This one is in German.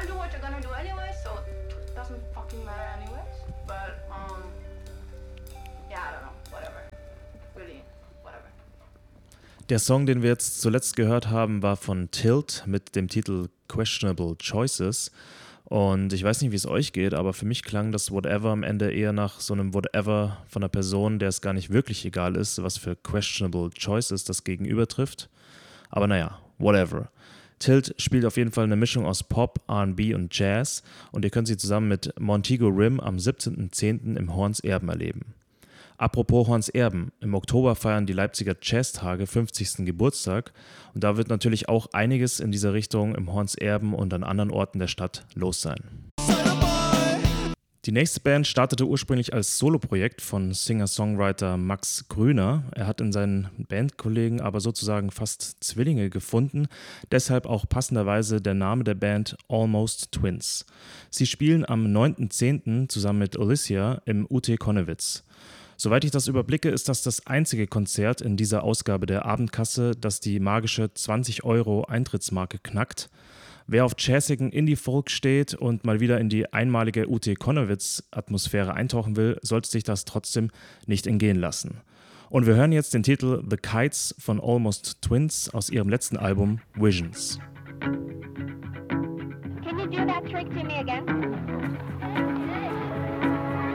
do what you're gonna do anyway, so it doesn't fucking matter anyways. But, yeah, I don't know, whatever. Really, whatever. Der Song, den wir jetzt zuletzt gehört haben, war von Tilt mit dem Titel Questionable Choices. Und ich weiß nicht, wie es euch geht, aber für mich klang das Whatever am Ende eher nach so einem Whatever von einer Person, der es gar nicht wirklich egal ist, was für Questionable Choices das Gegenüber trifft. Aber naja, whatever. Tilt spielt auf jeden Fall eine Mischung aus Pop, R&B und Jazz und ihr könnt sie zusammen mit Montego Rim am 17.10. im Horns Erben erleben. Apropos Horns Erben, im Oktober feiern die Leipziger Jazztage 50. Geburtstag und da wird natürlich auch einiges in dieser Richtung im Horns Erben und an anderen Orten der Stadt los sein. Die nächste Band startete ursprünglich als Soloprojekt von Singer-Songwriter Max Grüner. Er hat in seinen Bandkollegen aber sozusagen fast Zwillinge gefunden, deshalb auch passenderweise der Name der Band Almost Twins. Sie spielen am 9.10. zusammen mit Alicia im UT Konnewitz. Soweit ich das überblicke, ist das einzige Konzert in dieser Ausgabe der Abendkasse, das die magische 20 € Eintrittsmarke knackt. Wer auf jazzigen Indie-Folk steht und mal wieder in die einmalige UT Konnewitz-Atmosphäre eintauchen will, sollte sich das trotzdem nicht entgehen lassen. Und wir hören jetzt den Titel The Kites von Almost Twins aus ihrem letzten Album Visions. Can you do that trick to me again?